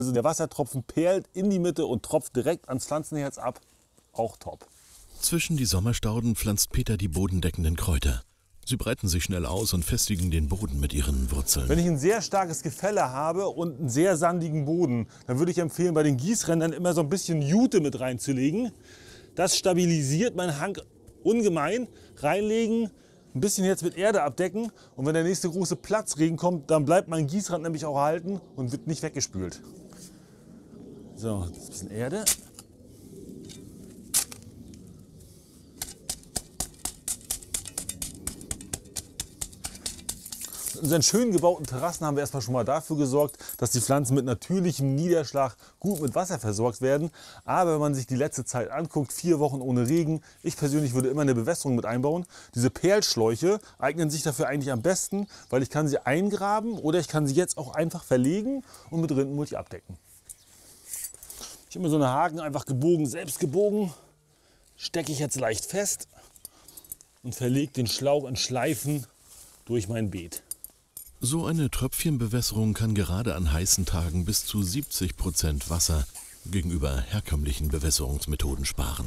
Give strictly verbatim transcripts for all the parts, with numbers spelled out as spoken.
Also der Wassertropfen perlt in die Mitte und tropft direkt ans Pflanzenherz ab. Auch top. Zwischen die Sommerstauden pflanzt Peter die bodendeckenden Kräuter. Sie breiten sich schnell aus und festigen den Boden mit ihren Wurzeln. Wenn ich ein sehr starkes Gefälle habe und einen sehr sandigen Boden, dann würde ich empfehlen, bei den Gießrändern immer so ein bisschen Jute mit reinzulegen. Das stabilisiert meinen Hang ungemein. Reinlegen, ein bisschen jetzt mit Erde abdecken und wenn der nächste große Platzregen kommt, dann bleibt mein Gießrand nämlich auch erhalten und wird nicht weggespült. So, ein bisschen Erde. In unseren schön gebauten Terrassen haben wir erstmal schon mal dafür gesorgt, dass die Pflanzen mit natürlichem Niederschlag gut mit Wasser versorgt werden. Aber wenn man sich die letzte Zeit anguckt, vier Wochen ohne Regen, ich persönlich würde immer eine Bewässerung mit einbauen. Diese Perlschläuche eignen sich dafür eigentlich am besten, weil ich kann sie eingraben oder ich kann sie jetzt auch einfach verlegen und mit Rindenmulch abdecken. Ich habe mir so eine Haken einfach gebogen, selbst gebogen, stecke ich jetzt leicht fest und verlege den Schlauch in Schleifen durch mein Beet. So eine Tröpfchenbewässerung kann gerade an heißen Tagen bis zu siebzig Prozent Wasser gegenüber herkömmlichen Bewässerungsmethoden sparen.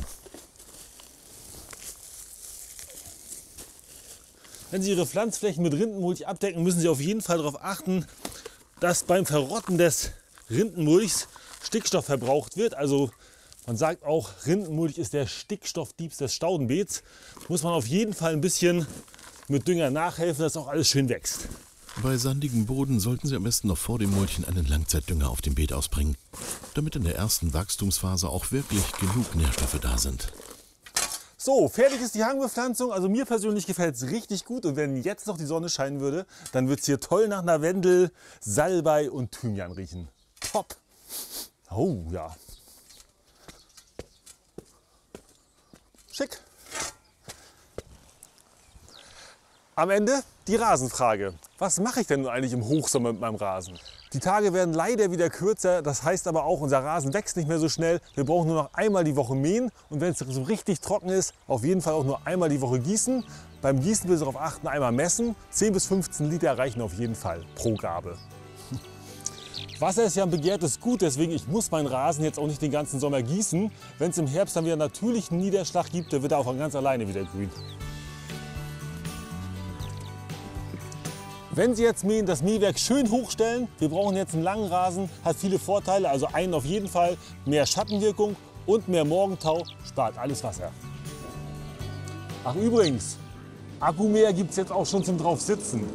Wenn Sie Ihre Pflanzflächen mit Rindenmulch abdecken, müssen Sie auf jeden Fall darauf achten, dass beim Verrotten des Rindenmulchs Stickstoff verbraucht wird. Also man sagt auch, Rindenmulch ist der Stickstoffdieb des Staudenbeets. Muss man auf jeden Fall ein bisschen mit Dünger nachhelfen, dass auch alles schön wächst. Bei sandigem Boden sollten Sie am besten noch vor dem Mulchen einen Langzeitdünger auf dem Beet ausbringen, damit in der ersten Wachstumsphase auch wirklich genug Nährstoffe da sind. So, fertig ist die Hangbepflanzung. Also mir persönlich gefällt es richtig gut und wenn jetzt noch die Sonne scheinen würde, dann wird es hier toll nach Lavendel, Salbei und Thymian riechen. Top! Oh ja. Schick. Am Ende die Rasenfrage. Was mache ich denn nun eigentlich im Hochsommer mit meinem Rasen? Die Tage werden leider wieder kürzer, das heißt aber auch, unser Rasen wächst nicht mehr so schnell. Wir brauchen nur noch einmal die Woche mähen und wenn es so richtig trocken ist, auf jeden Fall auch nur einmal die Woche gießen. Beim Gießen will ich darauf achten, einmal messen. zehn bis fünfzehn Liter reichen auf jeden Fall pro Gabe. Wasser ist ja ein begehrtes Gut, deswegen ich muss meinen Rasen jetzt auch nicht den ganzen Sommer gießen. Wenn es im Herbst dann wieder natürlichen Niederschlag gibt, dann wird er auch von ganz alleine wieder grün. Wenn Sie jetzt mähen, das Mähwerk schön hochstellen, wir brauchen jetzt einen langen Rasen, hat viele Vorteile, also einen auf jeden Fall, mehr Schattenwirkung und mehr Morgentau, spart alles Wasser. Ach übrigens, Akkumäher gibt es jetzt auch schon zum drauf sitzen.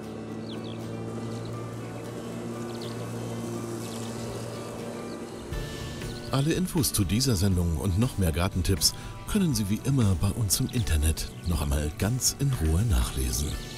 Alle Infos zu dieser Sendung und noch mehr Gartentipps können Sie wie immer bei uns im Internet noch einmal ganz in Ruhe nachlesen.